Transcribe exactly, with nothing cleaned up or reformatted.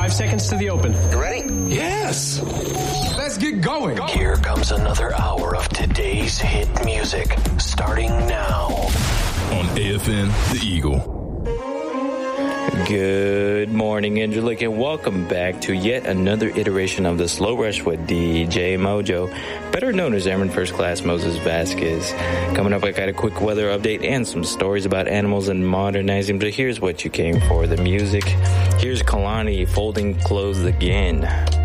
Five seconds to the open. You ready? Yes. Let's get going. Here comes another hour of today's hit music, starting now. On A F N, The Eagle. Good morning, Angelique, and welcome back to yet another iteration of the Slow Rush with D J Mojo, better known as Airman First Class Moses Vasquez. Coming up, I got a quick weather update and some stories about animals and modernizing, but here's what you came for, the music. Here's Kalani, Folding Clothes Again.